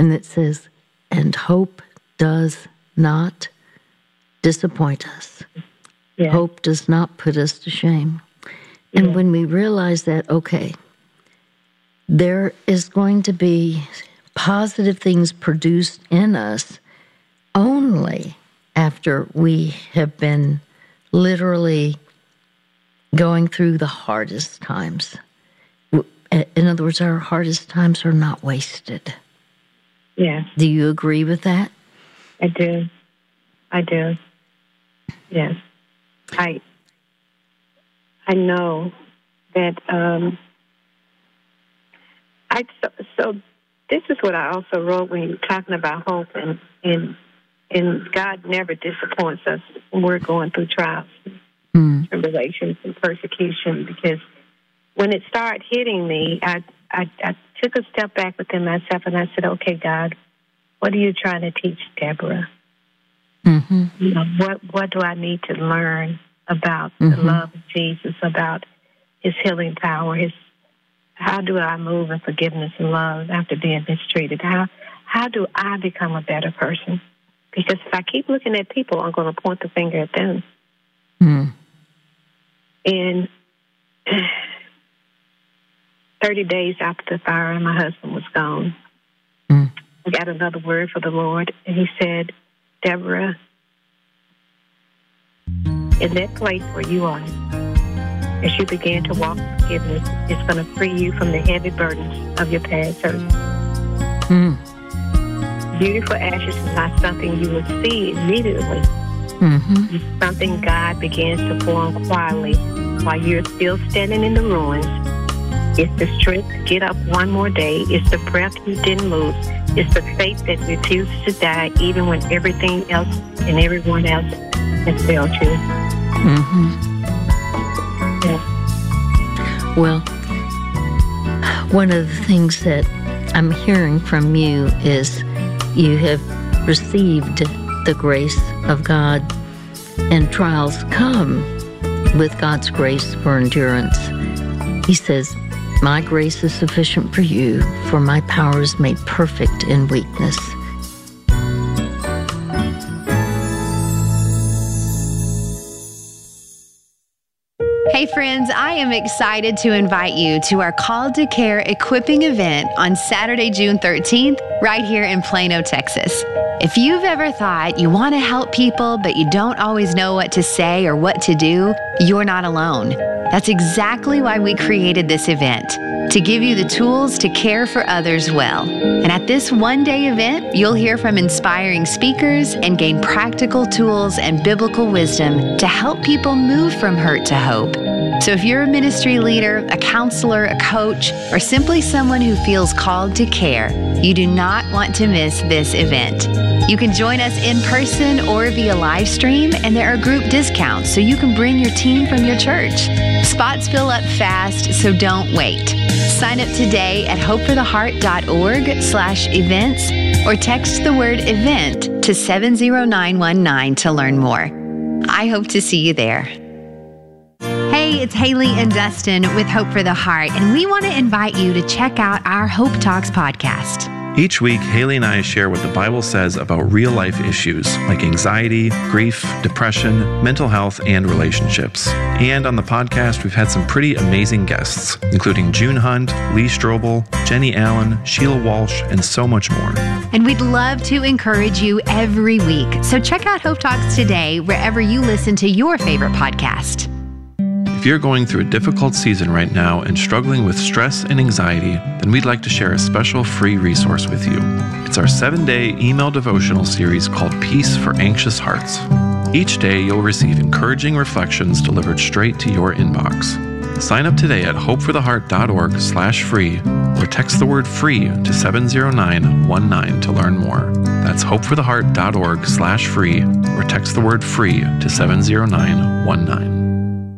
And it says, and hope does not disappoint us. Yeah. Hope does not put us to shame. And when we realize that, okay, there is going to be positive things produced in us only after we have been literally going through the hardest times. In other words, our hardest times are not wasted. Yes. Do you agree with that? I do. Yes. I know that so this is what I also wrote when you were talking about hope, and God never disappoints us when we're going through trials, tribulations, and persecution, because when it started hitting me, I took a step back within myself and I said, okay, God, what are you trying to teach Deborah? Mm-hmm. You know, what do I need to learn about the love of Jesus, about his healing power, how do I move in forgiveness and love after being mistreated? How do I become a better person? Because if I keep looking at people, I'm going to point the finger at them. And 30 days after the fire and my husband was gone, I got another word for the Lord, and he said, Deborah, in that place where you are, as you begin to walk in forgiveness, it's going to free you from the heavy burdens of your past hurt. Beautiful ashes is not something you will see immediately. It's something God begins to form quietly while you're still standing in the ruins. It's the strength to get up one more day. It's the breath you didn't lose. It's the faith that refuses to die even when everything else and everyone else has failed you. Yeah. Well, one of the things that I'm hearing from you is you have received the grace of God, and trials come with God's grace for endurance. He says, my grace is sufficient for you, for my power is made perfect in weakness. Hey friends, I am excited to invite you to our Called to Care equipping event on Saturday, June 13th, right here in Plano, Texas. If you've ever thought you want to help people, but you don't always know what to say or what to do, you're not alone. That's exactly why we created this event, to give you the tools to care for others well. And at this one-day event, you'll hear from inspiring speakers and gain practical tools and biblical wisdom to help people move from hurt to hope. So if you're a ministry leader, a counselor, a coach, or simply someone who feels called to care, you do not want to miss this event. You can join us in person or via live stream, and there are group discounts so you can bring your team from your church. Spots fill up fast, so don't wait. Sign up today at hopefortheheart.org/events or text the word event to 70919 to learn more. I hope to see you there. Hey, it's Haley and Dustin with Hope for the Heart, and we want to invite you to check out our Hope Talks podcast. Each week, Haley and I share what the Bible says about real-life issues like anxiety, grief, depression, mental health, and relationships. And on the podcast, we've had some pretty amazing guests, including June Hunt, Lee Strobel, Jenny Allen, Sheila Walsh, and so much more. And we'd love to encourage you every week. So check out Hope Talks today, wherever you listen to your favorite podcast. If you're going through a difficult season right now and struggling with stress and anxiety, then we'd like to share a special free resource with you. It's our 7-day email devotional series called Peace for Anxious Hearts. Each day, you'll receive encouraging reflections delivered straight to your inbox. Sign up today at hopefortheheart.org/free or text the word free to 70919 to learn more. That's hopefortheheart.org/free or text the word free to 70919.